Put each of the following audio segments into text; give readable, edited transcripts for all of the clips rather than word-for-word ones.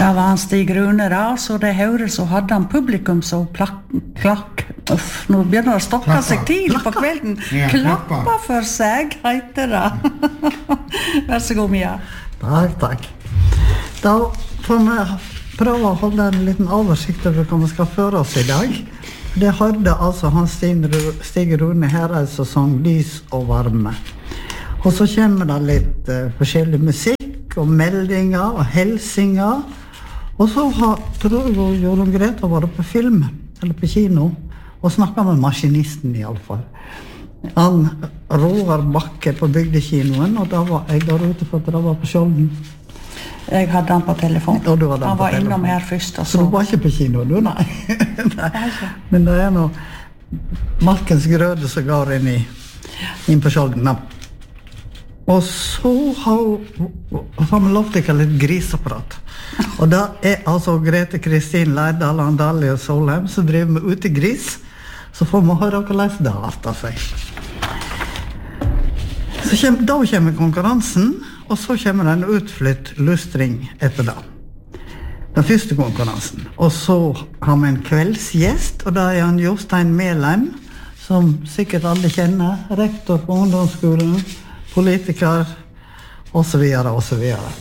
Det var han Stig Rune da, så det høres så hadde han publikum så nå begynner det å stokke seg tidlig på kvelden. Klappa for seg, heter det. Vær så god, Mia. Takk. Da får vi prøve å holde en liten oversikt over hva vi skal føre oss i dag. Det hørte altså han Stig Rune Hereid som sang Lys og varme. Og så kommer det litt forskjellig musikk og meldinger og helsinger. Og så tror jeg Jorunn Grete var på film, eller på kino, og snakket med maskinisten i alle fall. Han Roar Bakke på bygdekinoen, og da var jeg der ute for at det var på Skjolden. Jeg hadde han på telefon. Han var innom her først. Og så du var ikke på kino, du? Nei. Men det noe Malkens grøde som går inn på Skjolden. Og så har vi lovt ikke litt grisapparat. Og da altså Grete Kristin Leidal, Andali og Solheim som driver med ute gris. Så får vi høre hvordan det har vært av seg. Da kommer konkurransen, og så kommer det en utflytt lustring etter det. Den første konkurransen. Og så har vi en kveldsgjest, og da han Jostein Melheim, som sikkert alle kjenner, rektor på ungdomsskolen, politiker, og så videre, og så videre.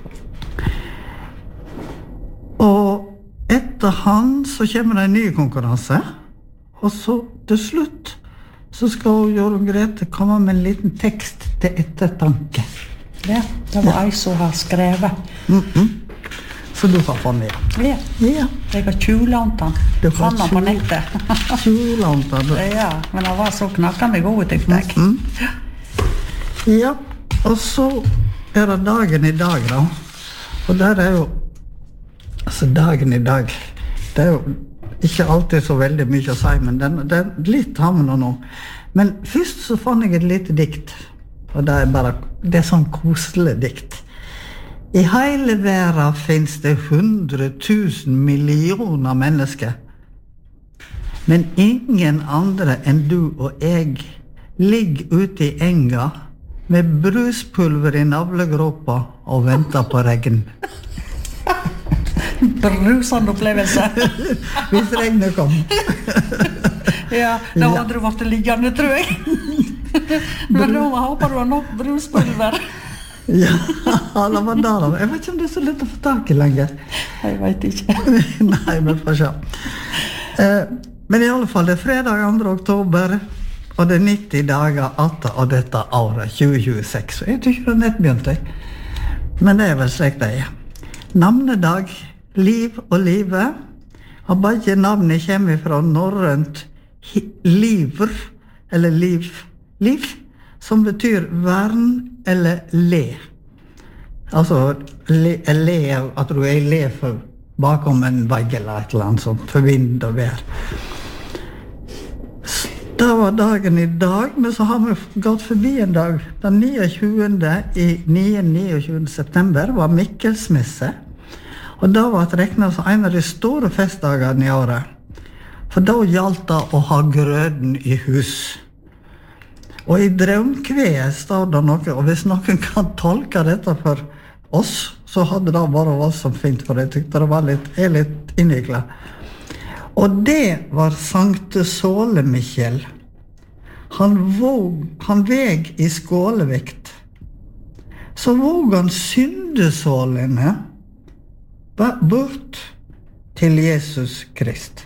Og etter han så kommer det en ny konkurranse, og så til slutt så skal Jorunn Grete komme med en liten tekst til ettertanke. Ja, det var jeg som har skrevet. Så du har funnet den? Ja. Jeg har tjulant den. Fann den på nettet. Tjulant den? Ja, men den var så knakkende god, tykker jeg. Ja, og så det dagen i dag da. Og der jo altså dagen i dag, det jo ikke alltid så veldig mye å si, men det litt har vi nå. Men først så fant jeg et lite dikt, og det sånn koselig dikt. I hele verden finnes det 100 000 millioner mennesker, men ingen andre enn du og jeg ligger ute i enga med bruspulver i navlegråpa og venter på regn. Brusende opplevelse. Hvis regnet kom. Ja, da hadde du vært liggende, tror jeg. Men da håper du har nok bruspulver. Ja, det var der. Jeg vet ikke om det så lett å få tak i lenger. Jeg vet ikke. Nei, men får se. Men i alle fall, det fredag 2. oktober, og det 90 dager etter av dette året, 2026. Jeg tykker det nett begynte jeg. Men det vel slik det Navnedag, liv og live. Og begge navnet kommer fra norrønt livr, eller liv, som betyr vern eller le. Altså, le at du le for bakom en vegg eller et eller annet sånt, for vind og vær. Det var dagen i dag, men så har vi gått forbi en dag. Den 29. september var Mikkelsmesse, og da var det regnet som en av de store festdagene i året. For da gjaldt det å ha grøden i hus. Og i draumkveet står det noe, og hvis noen kan tolke dette for oss, så hadde det bare vært som fint, for jeg tykte det var litt innviklet. Og det var Sankte Såle-Mikkjel. Han veg i skålevekt. Så våg han syndesålene bort til Jesus Krist.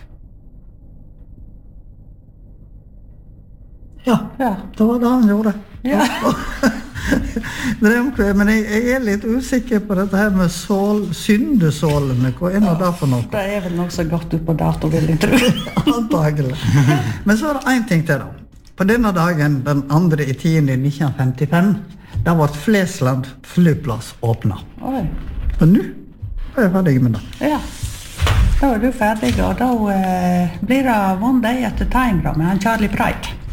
Ja, det var det han gjorde. Ja. Men jeg litt usikker på dette her med syndesålene. Hva nå det for noe? Det vel nok så godt ut på dato, vil jeg tro. Antagelig. Men så det en ting til da. På denne dagen, den 2.10.1955, da var Flesland flyplass åpnet. Oi. Og nå er jeg ferdig med det. Ja, da var du ferdig, og da blir det One Day at a Time da, med han Charlie Pride.